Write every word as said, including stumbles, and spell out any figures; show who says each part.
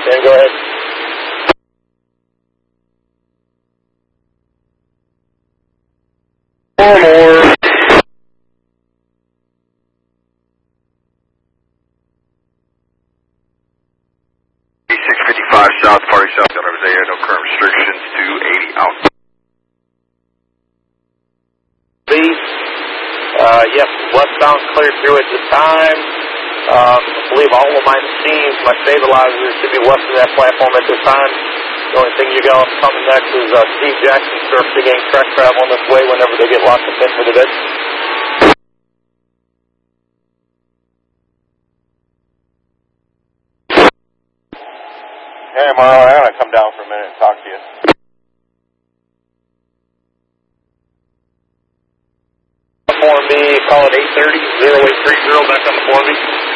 Speaker 1: Dan, go ahead. Four more.
Speaker 2: six fifty-five South, Party South, San Jose, no current restrictions, two eighty out.
Speaker 1: Uh, yes, westbound clear through at this time. Um, I believe all of my machines, my stabilizers should be west of that platform at this time. The only thing you got coming next is uh, Steve Jackson starts to gain track travel on this way whenever they get locked up in for the bid.
Speaker 2: Hey, Marlo, I gotta come down for a minute and talk to you.
Speaker 1: Form B, call it eight thirty, zero eight three zero, back on the Form B.